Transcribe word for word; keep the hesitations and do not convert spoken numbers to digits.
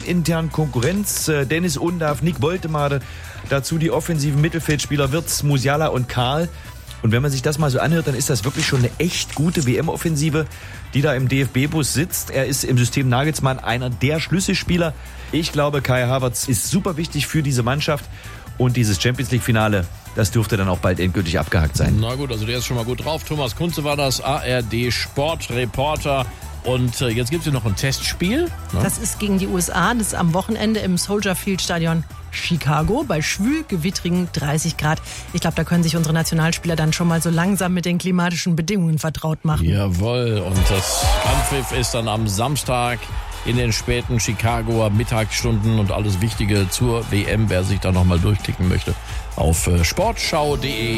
teamintern Konkurrenz. Äh, Dennis Undav, Nick Woltemade, dazu die offensiven Mittelfeldspieler Wirtz, Musiala und Karl. Und wenn man sich das mal so anhört, dann ist das wirklich schon eine echt gute W M-Offensive, die da im D F B-Bus sitzt. Er ist im System Nagelsmann einer der Schlüsselspieler. Ich glaube, Kai Havertz ist super wichtig für diese Mannschaft. Und dieses Champions-League-Finale, das dürfte dann auch bald endgültig abgehakt sein. Na gut, also der ist schon mal gut drauf. Thomas Kunze war das, A R D-Sportreporter. Und äh, jetzt gibt es hier noch ein Testspiel. Ne? Das ist gegen die U S A. Das ist am Wochenende im Soldier Field Stadion Chicago bei schwül gewittrigen dreißig Grad. Ich glaube, da können sich unsere Nationalspieler dann schon mal so langsam mit den klimatischen Bedingungen vertraut machen. Jawohl, und das Anpfiff ist dann am Samstag in den späten Chicagoer Mittagsstunden und alles Wichtige zur W M, wer sich da nochmal durchklicken möchte, auf sportschau punkt de.